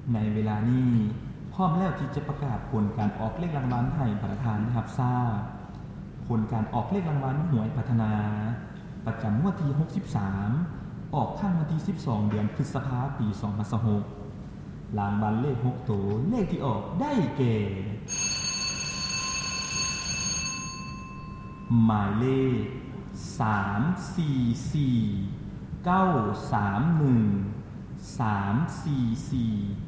ในเวลานี้พร้อมแล้วที่จะประกาศผลการออกเลขรางวัลให้ประธานนะครับทราบผลการออกเลขรางวัลหวยพัฒนาประจำงวดที่63ออกข้างวันที่12เดือนพฤษภาคมปี2026รางวัลเลข6ตัวเลขที่ออกได้แก่หมายเลข344 931 344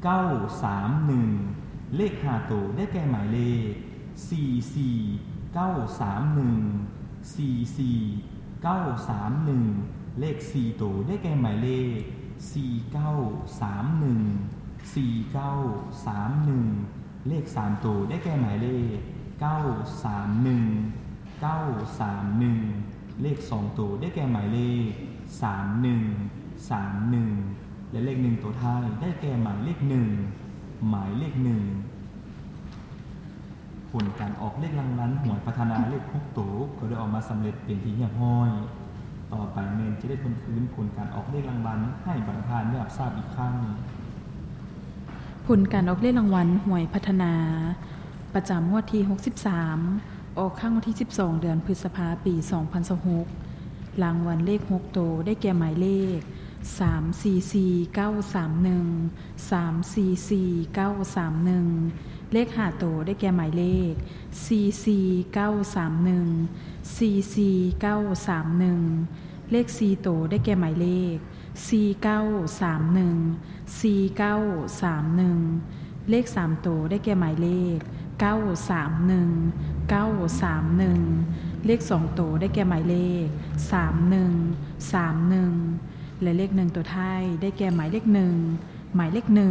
931เลข5ตัวได้แก่หมายเลข44 931 44 931เลข4ตัวได้แก่หมายเลข4931 4931เลข3ตัวได้แก่หมายเลข931 931เลข2ตัวได้แก่หมายเลข31 31และเลข1ตัวท้ายได้แก่หมายเลข1หมายเลข1ผลการออกเลขรางวัลหวยพัฒนาเลข6ตัวก็ได้ออกมาสำเร็จเป็นที่เรียบร้อยต่อไปเมนจะได้ทวนคืนผลการออกเลขรางวัลให้ประธานได้รับทราบอีกครั้งผลการออกเลขรางวัลหวยพัฒนาประจำงวดที่63ออกข้างวันที่12เดือนพฤษภาคมปี2026รางวัลเลข6ตัวได้แก่หมายเลข344 931 344 931เลข5ตัวได้แก่หมายเลข44 931 44 931เลข4ตัวได้แก่หมายเลข4931 4931เลข3ตัวได้แก่หมายเลข931 931เลข2ตัวได้แก่หมายเลข31 31และเลข1ตัวท้ายได้แก่หมายเลข1หมายเลข1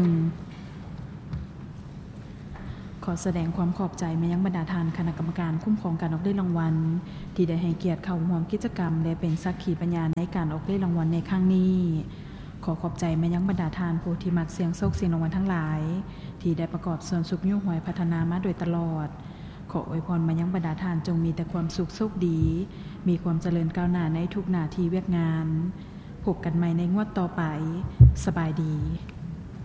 ขอแสดงความขอบใจมายังบรรดาท่านคณะกรรมการคุ้มครองการออกเลขรางวัลที่ได้ให้เกียรติเข้าร่วมกิจกรรมและเป็นสักขีพยานในการออกเลขรางวัลในครั้งนี้ขอขอบใจมายังบรรดาท่านผู้ที่มักเสี่ยงโชคเสี่ยงรางวัลทั้งหลายที่ได้ประกอบส่วนสุขยุหวยพัฒนามาโดยตลอดขออวยพรมายังบรรดาท่านจงมีแต่ความสุขโชคดีมีความเจริญก้าวหน้าในทุกหน้าที่เวียกงานพบกันใหม่ในงวดต่อไปสบายดี